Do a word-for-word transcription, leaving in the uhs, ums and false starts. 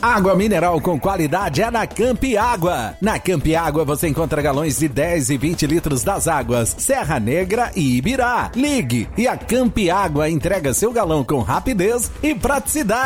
Água mineral com qualidade é na Campi Água. Na Campi Água você encontra galões de dez e vinte litros das águas Serra Negra e Ibirá. Ligue e a Campi Água entrega seu galão com rapidez e praticidade.